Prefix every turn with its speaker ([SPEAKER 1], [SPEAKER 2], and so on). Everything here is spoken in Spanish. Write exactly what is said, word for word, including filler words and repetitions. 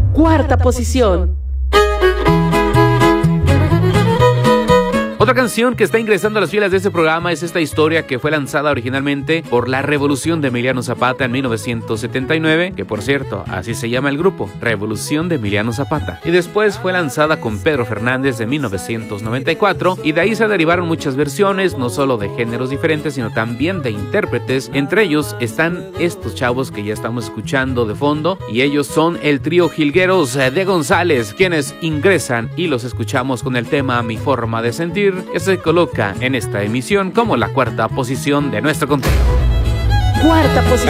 [SPEAKER 1] Cuarta posición.
[SPEAKER 2] Otra canción que está ingresando a las filas de este programa es esta historia que fue lanzada originalmente por la Revolución de Emiliano Zapata en mil novecientos setenta y nueve, que por cierto, así se llama el grupo, Revolución de Emiliano Zapata. Y después fue lanzada con Pedro Fernández en mil novecientos noventa y cuatro, y de ahí se derivaron muchas versiones, no solo de géneros diferentes, sino también de intérpretes. Entre ellos están estos chavos que ya estamos escuchando de fondo, y ellos son el trío Jilgueros de González, quienes ingresan y los escuchamos con el tema Mi Forma de Sentir, que se coloca en esta emisión como la cuarta posición de nuestro conteo.
[SPEAKER 1] Cuarta posición.